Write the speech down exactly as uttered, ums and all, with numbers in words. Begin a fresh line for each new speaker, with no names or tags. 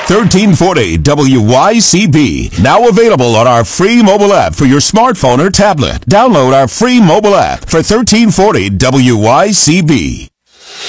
thirteen forty W Y C B. Now available on our free mobile app for your smartphone or tablet. Download our free mobile app for thirteen forty W Y C B.